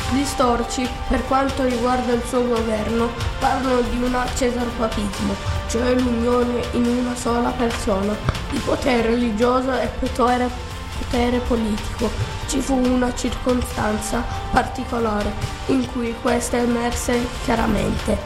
Gli storici, per quanto riguarda il suo governo, parlano di un cesarpapismo, cioè l'unione in una sola persona di potere religioso e potere politico. Ci fu una circostanza particolare in cui questo emerse chiaramente.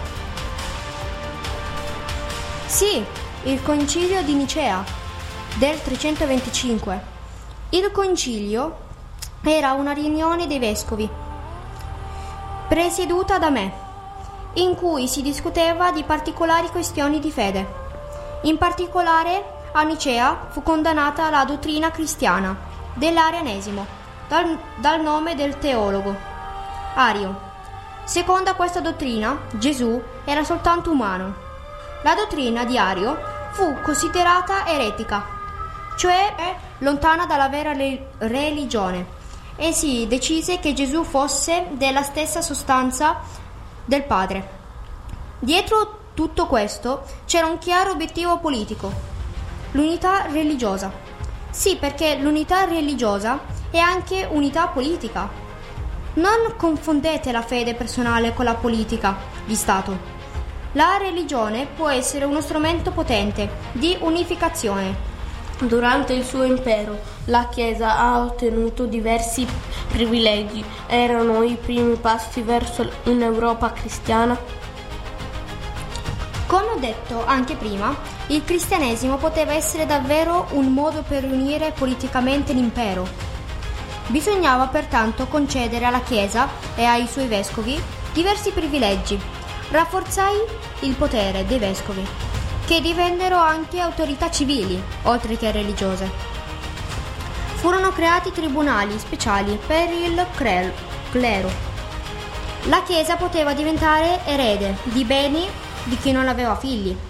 Sì, il concilio di Nicea del 325. Il concilio era una riunione dei vescovi presieduta da me, in cui si discuteva di particolari questioni di fede. In particolare a Nicea fu condannata la dottrina cristiana dell'arianesimo dal nome del teologo Ario. Secondo questa dottrina Gesù era soltanto umano. La dottrina di Ario fu considerata eretica, cioè lontana dalla vera religione, e si decise che Gesù fosse della stessa sostanza del Padre. Dietro tutto questo c'era un chiaro obiettivo politico: l'unità religiosa. Sì, perché l'unità religiosa è anche unità politica. Non confondete la fede personale con la politica di Stato. La religione può essere uno strumento potente di unificazione. Durante il suo impero, la Chiesa ha ottenuto diversi privilegi. Erano i primi passi verso un'Europa cristiana. Come ho detto anche prima, il cristianesimo poteva essere davvero un modo per riunire politicamente l'impero. Bisognava pertanto concedere alla Chiesa e ai suoi vescovi diversi privilegi. Rafforzai il potere dei vescovi, che divennero anche autorità civili, oltre che religiose. Furono creati tribunali speciali per il clero. La Chiesa poteva diventare erede di beni di chi non aveva figli.